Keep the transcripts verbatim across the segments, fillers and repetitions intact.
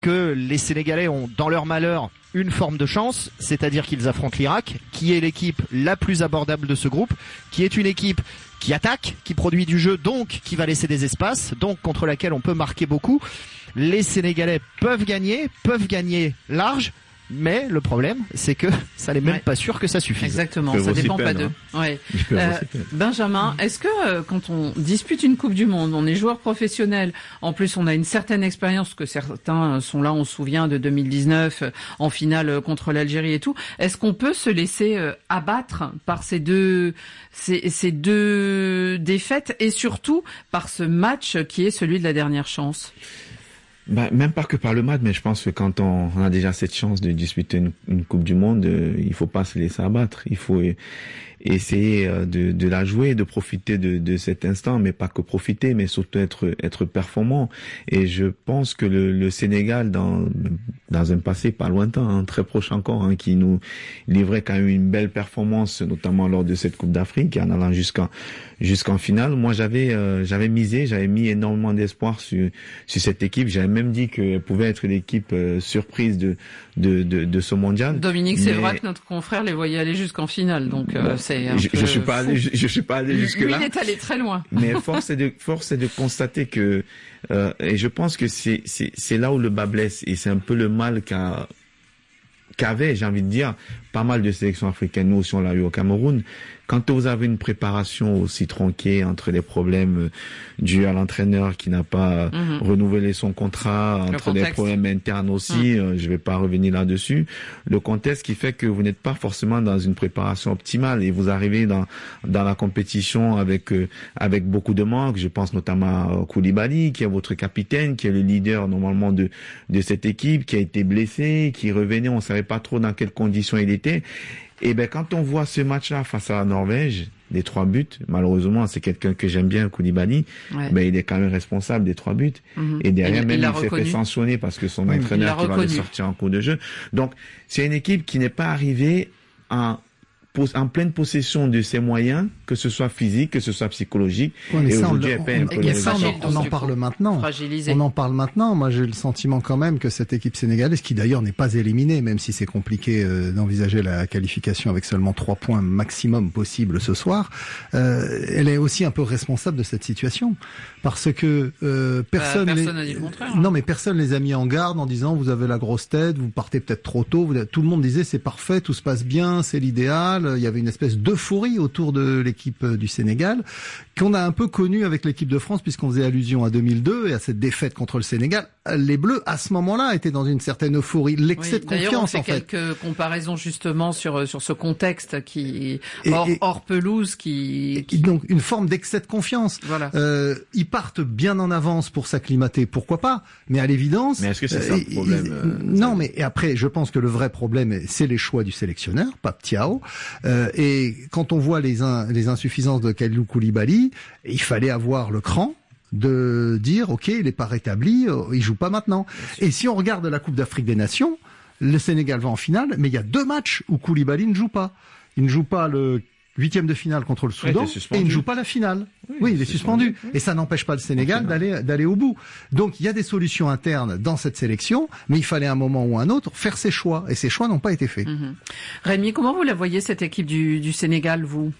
que les Sénégalais ont, dans leur malheur, une forme de chance, c'est-à-dire qu'ils affrontent l'Irak, qui est l'équipe la plus abordable de ce groupe, qui est une équipe qui attaque, qui produit du jeu, donc qui va laisser des espaces, donc contre laquelle on peut marquer beaucoup. Les Sénégalais peuvent gagner, peuvent gagner large, mais le problème, c'est que ça n'est même ouais. pas sûr que ça suffise. Exactement, ça dépend pas d'eux. Hein. Ouais. Euh, Benjamin, est-ce que euh, quand on dispute une Coupe du Monde, on est joueur professionnel, en plus on a une certaine expérience, que certains sont là, on se souvient de deux mille dix-neuf, euh, en finale euh, contre l'Algérie et tout, est-ce qu'on peut se laisser euh, abattre par ces deux, ces, ces deux défaites et surtout par ce match qui est celui de la dernière chance? Bah, même pas que par le match, mais je pense que quand on, on a déjà cette chance de disputer une, une Coupe du Monde, euh, il faut pas se laisser abattre. Il faut euh, essayer euh, de, de la jouer, de profiter de, de cet instant, mais pas que profiter, mais surtout être être performant. Et je pense que le, le Sénégal, dans dans un passé pas lointain, hein, très proche encore, hein, qui nous livrait quand même une belle performance, notamment lors de cette Coupe d'Afrique, en allant jusqu'en jusqu'en finale. Moi, j'avais euh, j'avais misé, j'avais mis énormément d'espoir sur sur cette équipe. J'avais même dit qu'elle pouvait être l'équipe euh, surprise de de de de ce mondial. Dominique, mais... c'est vrai que notre confrère les voyait aller jusqu'en finale, donc euh, c'est un je, peu je suis pas allé, je, je suis pas allé jusque là. Lui, il est allé très loin. Mais force est de force est de constater que euh, et je pense que c'est c'est c'est là où le bas blesse, et c'est un peu le mal qu'a qu'avait, j'ai envie de dire, pas mal de sélections africaines. Nous aussi, on l'a eu au Cameroun. Quand vous avez une préparation aussi tronquée entre les problèmes dus à l'entraîneur qui n'a pas mm-hmm. renouvelé son contrat, entre les problèmes internes aussi, mm. euh, je vais pas revenir là-dessus, le contexte qui fait que vous n'êtes pas forcément dans une préparation optimale et vous arrivez dans dans la compétition avec euh, avec beaucoup de manques. Je pense notamment à Koulibaly, qui est votre capitaine, qui est le leader normalement de de cette équipe, qui a été blessé, qui revenait, on savait pas trop dans quelles conditions il était. Et ben quand on voit ce match-là face à la Norvège, les trois buts, malheureusement c'est quelqu'un que j'aime bien, Koulibaly, ouais. ben il est quand même responsable des trois buts. Mm-hmm. Et derrière il, même il, il s'est fait sanctionner parce que son entraîneur qui va le sortir en cours de jeu. Donc c'est une équipe qui n'est pas arrivée en en pleine possession de ses moyens, que ce soit physique, que ce soit psychologique. Ouais, et aujourd'hui, elle paie un peu les ça, on, on en parle maintenant. Fragilisé. On en parle maintenant. Moi, j'ai le sentiment quand même que cette équipe sénégalaise, qui d'ailleurs n'est pas éliminée, même si c'est compliqué euh, d'envisager la qualification avec seulement trois points maximum possible ce soir, euh, elle est aussi un peu responsable de cette situation. Parce que euh, personne... Bah, personne n'a dit le contraire. Non, mais personne les a mis en garde en disant vous avez la grosse tête, vous partez peut-être trop tôt. Vous... Tout le monde disait c'est parfait, tout se passe bien, c'est l'idéal. Il y avait une espèce d'euphorie autour de l'équipe du Sénégal qu'on a un peu connue avec l'équipe de France, puisqu'on faisait allusion à deux mille deux et à cette défaite contre le Sénégal. Les Bleus, à ce moment-là, étaient dans une certaine euphorie, l'excès oui, de confiance, en fait. D'ailleurs, on fait quelques comparaisons justement sur sur ce contexte qui hors, et, et, hors pelouse, qui, qui donc une forme d'excès de confiance. Voilà. Euh, ils partent bien en avance pour s'acclimater, pourquoi pas. Mais à l'évidence. Mais est-ce que c'est ça le problème euh, Non, mais et après, je pense que le vrai problème, c'est les choix du sélectionneur, Pape Thiaw. Euh, et quand on voit les in, les insuffisances de Kalidou Koulibaly, il fallait avoir le cran de dire ok, il n'est pas rétabli, il joue pas maintenant. Et si on regarde la Coupe d'Afrique des Nations, le Sénégal va en finale, mais il y a deux matchs où Koulibaly ne joue pas. Il ne joue pas le huitième de finale contre le Soudan et il ne joue pas la finale. Oui, oui il est suspendu. suspendu. Et ça n'empêche pas le Sénégal d'aller d'aller au bout. Donc il y a des solutions internes dans cette sélection, mais il fallait à un moment ou un autre faire ses choix. Et ces choix n'ont pas été faits. Mmh. Rémi, comment vous la voyez cette équipe du, du Sénégal, vous?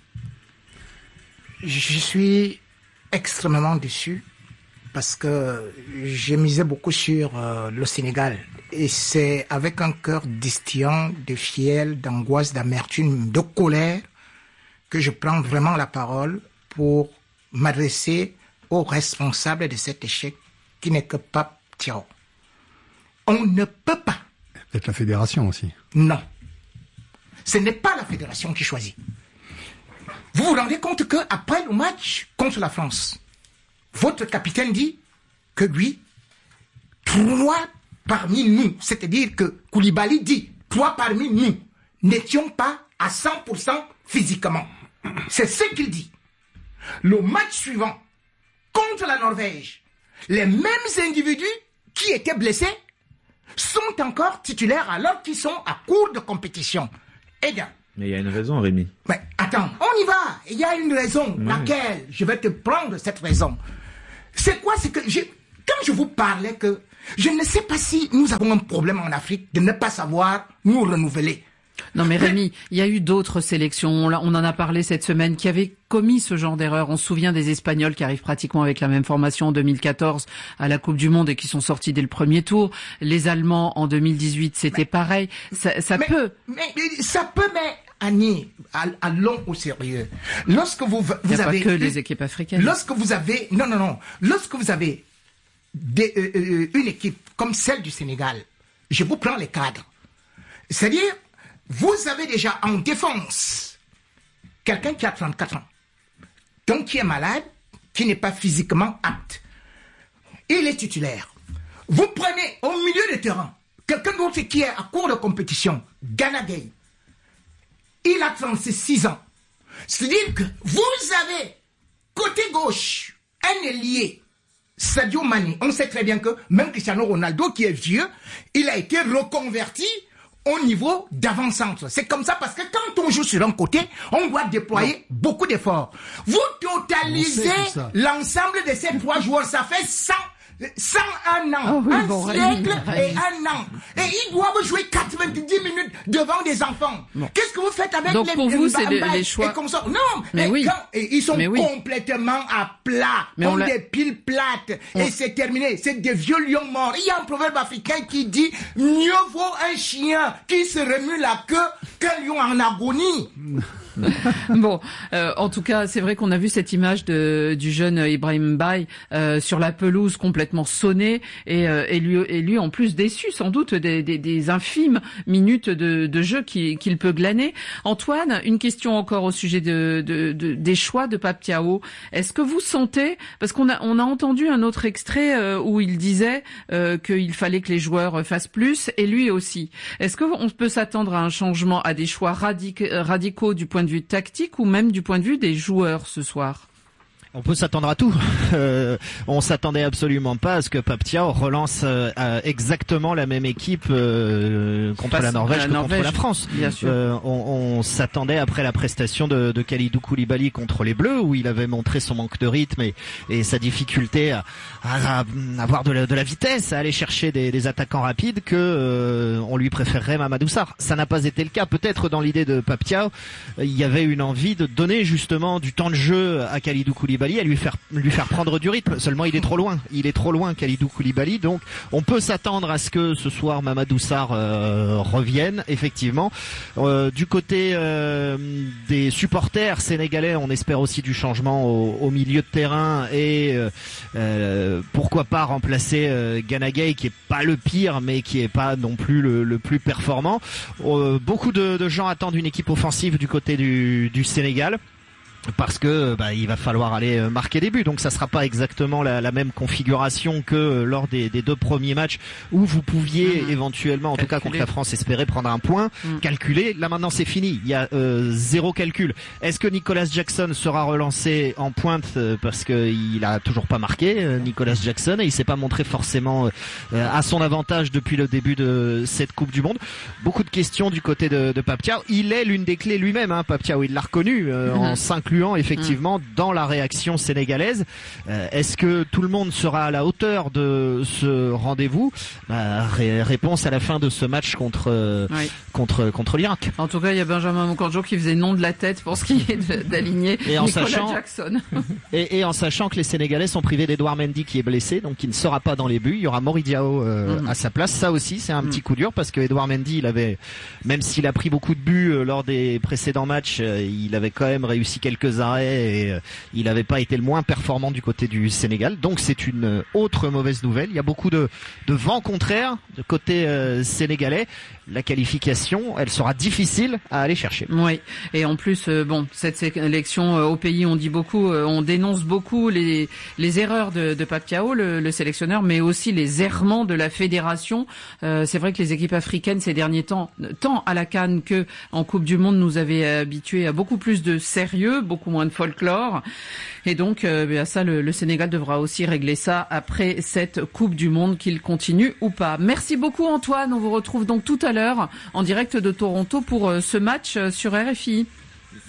Je suis extrêmement déçu parce que j'ai misé beaucoup sur euh, le Sénégal. Et c'est avec un cœur distillant de fiel, d'angoisse, d'amertume, de colère que je prends vraiment la parole pour m'adresser aux responsables de cet échec qui n'est que Pape Thiaw. On ne peut pas. Peut-être la fédération aussi. Non. Ce n'est pas la fédération qui choisit. Vous vous rendez compte que après le match contre la France, votre capitaine dit que lui, trois parmi nous, c'est-à-dire que Koulibaly dit, trois parmi nous n'étions pas à cent pour cent physiquement. C'est ce qu'il dit. Le match suivant, contre la Norvège, les mêmes individus qui étaient blessés sont encore titulaires alors qu'ils sont à court de compétition. Eh bien, mais il y a une raison, Rémi. Mais attends, on y va. Il y a une raison. Oui. Laquelle? Je vais te prendre cette raison. C'est quoi? C'est que je, quand je vous parlais que Je ne sais pas si nous avons un problème en Afrique de ne pas savoir nous renouveler. Non mais Rémi, il y a eu d'autres sélections, on en a parlé cette semaine, qui avaient commis ce genre d'erreur. On se souvient des Espagnols qui arrivent pratiquement avec la même formation en deux mille quatorze à la Coupe du Monde et qui sont sortis dès le premier tour. Les Allemands en deux mille dix-huit, c'était mais, pareil. Ça, ça mais, peut... Mais, mais ça peut, mais Annie, allons au sérieux. Lorsque vous, vous il n'y a avez... pas que les équipes africaines. Lorsque vous avez... Non, non, non. Lorsque vous avez des, euh, euh, une équipe comme celle du Sénégal, je vous prends les cadres. C'est-à-dire... Vous avez déjà en défense quelqu'un qui a trente-quatre ans, donc qui est malade, qui n'est pas physiquement apte. Il est titulaire. Vous prenez au milieu de terrain quelqu'un d'autre qui est à court de compétition, Gana Gueye. Il a trente-six ans. C'est-à-dire que vous avez côté gauche un ailier, Sadio Mané. On sait très bien que même Cristiano Ronaldo, qui est vieux, il a été reconverti au niveau d'avant-centre. C'est comme ça parce que quand on joue sur un côté, on doit déployer non. beaucoup d'efforts. Vous totalisez l'ensemble de ces trois joueurs, ça fait cent, cent un ans, oh oui, un bon, siècle Rémi, et Rémi. un an. Et ils doivent jouer quatre-vingt-dix minutes devant des enfants. Non. Qu'est-ce que vous faites avec Donc les pour vous, c'est les, les choix. Et comme ça. Non, mais et oui. quand, et ils sont mais oui. complètement à plat, mais comme des piles plates. On... Et c'est terminé. C'est des vieux lions morts. Il y a un proverbe africain qui dit mieux vaut un chien qui se remue la queue qu'un lion en agonie. Bon, euh, en tout cas, c'est vrai qu'on a vu cette image de, du jeune Ibrahim Mbaye euh, sur la pelouse complètement sonné et, euh, et, lui, et lui en plus déçu sans doute des, des, des infimes minutes de, de jeu qu'il, qu'il peut glaner. Antoine, une question encore au sujet de, de, de, des choix de Pape Thiaw. Est-ce que vous sentez, parce qu'on a, on a entendu un autre extrait euh, où il disait euh, qu'il fallait que les joueurs fassent plus et lui aussi. Est-ce qu'on peut s'attendre à un changement, à des choix radic- radicaux du point de vue tactique ou même du point de vue des joueurs ce soir? On peut s'attendre à tout. Euh, on s'attendait absolument pas à ce que Pape Thiaw relance euh, exactement la même équipe euh, contre Passe la Norvège la que Norvège, contre la France. Bien sûr. Euh, on, on s'attendait après la prestation de, de Kalidou Koulibaly contre les Bleus où il avait montré son manque de rythme et, et sa difficulté à, à, à avoir de la, de la vitesse, à aller chercher des, des attaquants rapides, que euh, on lui préférerait Mamadou Sarr. Ça n'a pas été le cas. Peut-être dans l'idée de Pape Thiaw, il y avait une envie de donner justement du temps de jeu à Kalidou Koulibaly, à lui faire lui faire prendre du rythme. Seulement il est trop loin, il est trop loin Kalidou Koulibaly, donc on peut s'attendre à ce que ce soir Mamadou Sarr euh, revienne effectivement. Euh, du côté euh, des supporters sénégalais, on espère aussi du changement au, au milieu de terrain et euh, euh, pourquoi pas remplacer euh, Gana Gueye qui est pas le pire mais qui est pas non plus le, le plus performant. Euh, beaucoup de, de gens attendent une équipe offensive du côté du, du Sénégal, parce que bah, il va falloir aller marquer des buts, donc ça sera pas exactement la, la même configuration que lors des, des deux premiers matchs où vous pouviez mmh. éventuellement, en calculer. Tout cas contre la France, espérer prendre un point, mmh. calculer. Là maintenant c'est fini, il y a euh, zéro calcul. Est-ce que Nicolas Jackson sera relancé en pointe euh, parce que il a toujours pas marqué euh, Nicolas Jackson et il s'est pas montré forcément euh, à son avantage depuis le début de cette Coupe du Monde. Beaucoup de questions du côté de, de Pape Thiaw. Il est l'une des clés lui-même, hein, Pape Thiaw, il l'a reconnu euh, mmh. en cinq effectivement mmh. dans la réaction sénégalaise. Euh, est-ce que tout le monde sera à la hauteur de ce rendez-vous? Bah, ré- réponse à la fin de ce match contre euh, oui. contre contre l'Irak. En tout cas, il y a Benjamin Moukandjo qui faisait non de la tête pour ce qui est de, d'aligner et en Nicolas sachant, Jackson. et, et en sachant que les Sénégalais sont privés d'Edouard Mendy qui est blessé, donc il ne sera pas dans les buts. Il y aura Mori Diao euh, mmh. à sa place. Ça aussi, c'est un mmh. petit coup dur parce que Edouard Mendy, il avait, même s'il a pris beaucoup de buts euh, lors des précédents matchs, euh, il avait quand même réussi quelques arrêts et euh, il n'avait pas été le moins performant du côté du Sénégal. Donc c'est une euh, autre mauvaise nouvelle. Il y a beaucoup de, de vent contraire de côté euh, sénégalais. La qualification, elle sera difficile à aller chercher. Oui, et en plus, euh, bon, cette sélection euh, au pays, on dit beaucoup, euh, on dénonce beaucoup les les erreurs de, de Pape Thiaw, le, le sélectionneur, mais aussi les errements de la fédération. Euh, c'est vrai que les équipes africaines ces derniers temps, tant à la CAN que en Coupe du Monde, nous avaient habitués à beaucoup plus de sérieux, beaucoup moins de folklore. Et donc, euh, ça, le, le Sénégal devra aussi régler ça après cette Coupe du Monde, qu'il continue ou pas. Merci beaucoup Antoine. On vous retrouve donc tout à l'heure en direct de Toronto pour ce match sur R F I.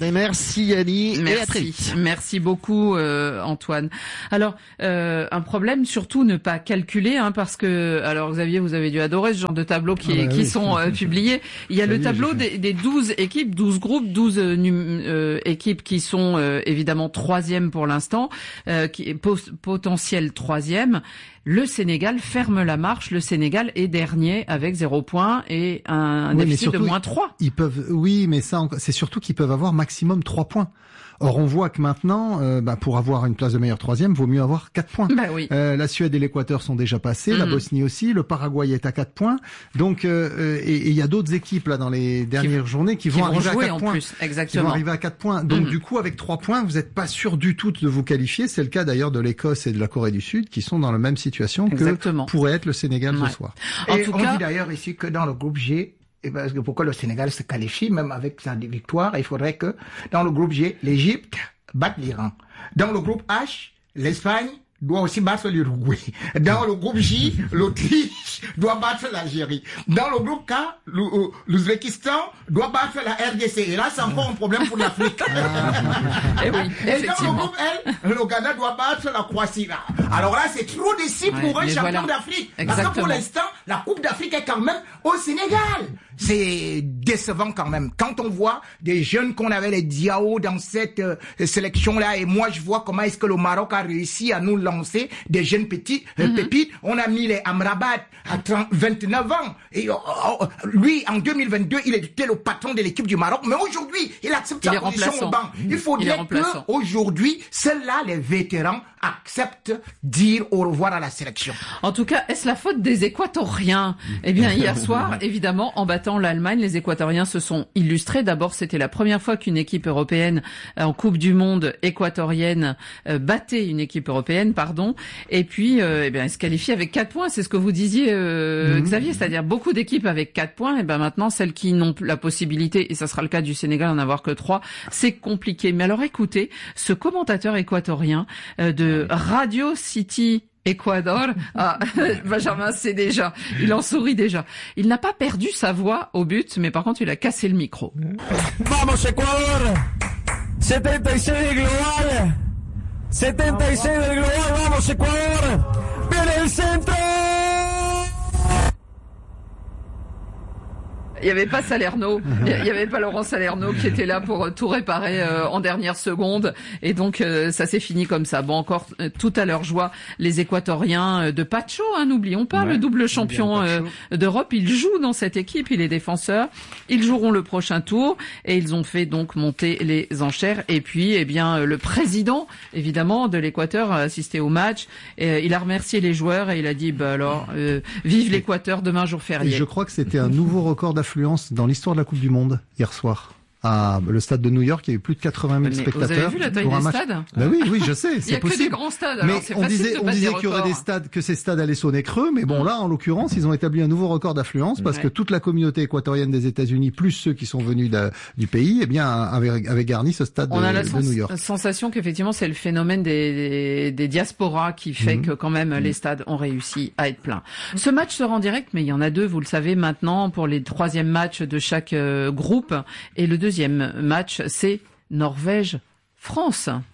Merci Yanni. Merci. Et à très vite. Merci beaucoup euh, Antoine. Alors euh, un problème, surtout ne pas calculer, hein, parce que alors Xavier, vous avez dû adorer ce genre de tableaux qui, ah bah qui oui. sont euh, publiés. Il y a Ça le tableau des, des douze équipes, douze groupes, douze euh, euh, équipes qui sont euh, évidemment troisième pour l'instant, euh, qui potentiel troisième. Le Sénégal ferme la marche. Le Sénégal est dernier avec zéro point et un oui, déficit surtout, de moins trois. Ils peuvent, oui, mais ça, c'est surtout qu'ils peuvent avoir maximum trois points. Or, on voit que maintenant, euh, bah, pour avoir une place de meilleur troisième, vaut mieux avoir quatre points. Bah oui. euh, la Suède et l'Équateur sont déjà passés, mmh. la Bosnie aussi, le Paraguay est à quatre points. Donc, euh, et il y a d'autres équipes là dans les dernières qui, journées qui, qui vont, vont arriver jouer à quatre en points. Plus. Exactement. Qui vont arriver à quatre points. Donc, mmh. du coup, avec trois points, vous n'êtes pas sûr du tout de vous qualifier. C'est le cas d'ailleurs de l'Écosse et de la Corée du Sud, qui sont dans la même situation Exactement. que pourrait être le Sénégal ouais. ce soir. En et tout on cas, dit d'ailleurs ici que dans le groupe G, et parce que pourquoi le Sénégal se qualifie, même avec sa victoire, il faudrait que dans le groupe G, l'Égypte battre l'Iran. Dans le groupe H, l'Espagne doit aussi battre l'Uruguay. Dans le groupe J, l'Autriche doit battre l'Algérie. Dans le groupe K, l'Ouzbékistan doit battre la R D C. Et là, c'est encore un problème pour l'Afrique. Et, oui, et dans le groupe L, le Ghana doit battre la Croatie. Alors là, c'est trop décis ouais, pour un champion voilà. d'Afrique. Parce que pour l'instant, la Coupe d'Afrique est quand même au Sénégal. C'est décevant quand même. Quand on voit des jeunes qu'on avait les Diao dans cette euh, sélection-là, et moi je vois comment est-ce que le Maroc a réussi à nous lancer des jeunes petits euh, mm-hmm. pépites. On a mis les Amrabat à trente, vingt-neuf ans. Et oh, oh, lui, en deux mille vingt-deux, il était le patron de l'équipe du Maroc. Mais aujourd'hui, il accepte sa position au banc. Il faut il dire qu'aujourd'hui, ceux-là, les vétérans, acceptent dire au revoir à la sélection. En tout cas, est-ce la faute des Équatoriens? Eh bien, hier soir, évidemment, en battant l'Allemagne, les Équatoriens se sont illustrés. D'abord, c'était la première fois qu'une équipe européenne en Coupe du Monde équatorienne euh, battait une équipe européenne, pardon. Et puis, euh, eh bien, elle se qualifie avec quatre points. C'est ce que vous disiez, euh, mmh. Xavier, c'est-à-dire beaucoup d'équipes avec quatre points. Et ben maintenant, celles qui n'ont la possibilité, et ça sera le cas du Sénégal, d'en avoir que trois, c'est compliqué. Mais alors, écoutez, ce commentateur équatorien euh, de Radio City Équateur, ah, Benjamin sait déjà, il en sourit déjà. Il n'a pas perdu sa voix au but, mais par contre il a cassé le micro. Vamos Ecuador, soixante-seize del global, soixante-seize del global, vamos Ecuador, viene el centro. Il n'y avait pas Salerno, il n'y avait pas Laurent Salerno qui était là pour tout réparer euh, en dernière seconde. Et donc, euh, ça s'est fini comme ça. Bon, encore euh, tout à leur joie, les Équatoriens euh, de Pacho, hein, n'oublions pas, ouais, le double champion euh, d'Europe. Ils jouent dans cette équipe, il est défenseur. Ils joueront le prochain tour et ils ont fait donc monter les enchères. Et puis, eh bien, le président, évidemment, de l'Équateur a assisté au match. Et, euh, il a remercié les joueurs et il a dit, bah alors, euh, vive l'Équateur, demain jour férié. Et je crois que c'était un nouveau record d'affluence dans l'histoire de la Coupe du Monde hier soir. À le stade de New York, il y a eu plus de quatre-vingt mille mais spectateurs. Vous avez vu la taille pour un des match. stades? Ben oui, oui, je sais, c'est possible. Il y a que des grands stades. Mais alors c'est on disait, de on disait qu'il y aurait des stades, que ces stades allaient sonner creux, mais bon, là, en l'occurrence, ils ont établi un nouveau record d'affluence parce ouais. que toute la communauté équatorienne des États-Unis, plus ceux qui sont venus de, du pays, eh bien, avait, avait garni ce stade on de, a la de sens- New York. sensation qu'effectivement, c'est le phénomène des, des, des diasporas qui fait mmh. que quand même mmh. les stades ont réussi à être pleins. Ce match sera en direct, mais il y en a deux, vous le savez maintenant, pour les troisièmes matchs de chaque euh, groupe. Et le deuxième match, c'est Norvège-France.